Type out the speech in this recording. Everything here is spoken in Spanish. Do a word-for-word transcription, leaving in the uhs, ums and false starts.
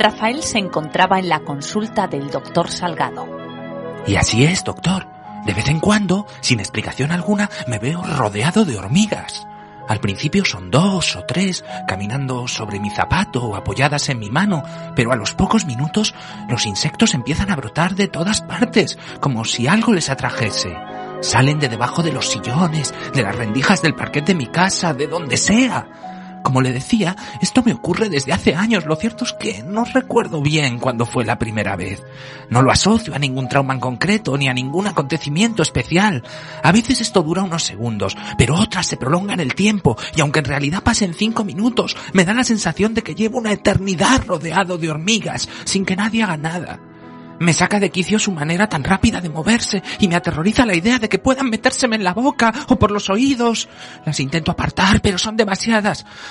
Rafael se encontraba en la consulta del doctor Salgado. Y así es, doctor. De vez en cuando, sin explicación alguna, me veo rodeado de hormigas. Al principio son dos o tres, caminando sobre mi zapato o apoyadas en mi mano, pero a los pocos minutos los insectos empiezan a brotar de todas partes, como si algo les atrajese. Salen de debajo de los sillones, de las rendijas del parquet de mi casa, de donde sea. Como le decía, esto me ocurre desde hace años. Lo cierto es que no recuerdo bien cuándo fue la primera vez. No lo asocio a ningún trauma en concreto, ni a ningún acontecimiento especial. A veces esto dura unos segundos, pero otras se prolongan el tiempo, y aunque en realidad pasen cinco minutos, me da la sensación de que llevo una eternidad rodeado de hormigas, sin que nadie haga nada. Me saca de quicio su manera tan rápida de moverse y me aterroriza la idea de que puedan metérseme en la boca o por los oídos. Las intento apartar, pero son demasiadas.